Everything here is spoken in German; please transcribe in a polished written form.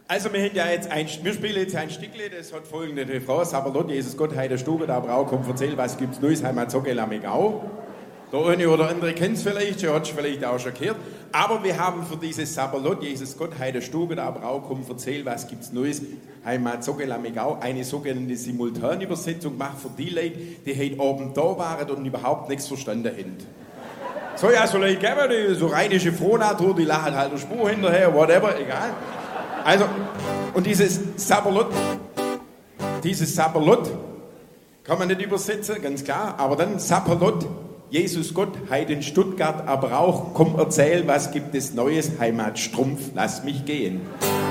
Also wir spielen jetzt ein Stückle, das hat folgende Refrain. Saberlot, Jesus Gott, Heide Stube, da Brau, komm, erzähl, was gibt's Neues, Heimat, Zocke, Lamegau. Der eine oder andere kennt es vielleicht, der hat es vielleicht auch schon gehört. Aber wir haben für dieses Saberlot, Jesus Gott, Heide Stube, da Brau, komm, erzähl, was gibt's Neues, Heimat, Zocke, Lamegau, eine sogenannte Simultanübersetzung gemacht für die Leute, die heute oben da waren und überhaupt nichts verstanden haben. So, ja, so Leute geben, die so rheinische Frohnatur, die lachen halt der Spur hinterher, whatever, egal. Also, und dieses Saberlot kann man nicht übersetzen, ganz klar, aber dann Saberlot, Jesus Gott, Heid in Stuttgart, aber auch, komm erzähl, was gibt es Neues, Heimat Strumpf, lass mich gehen.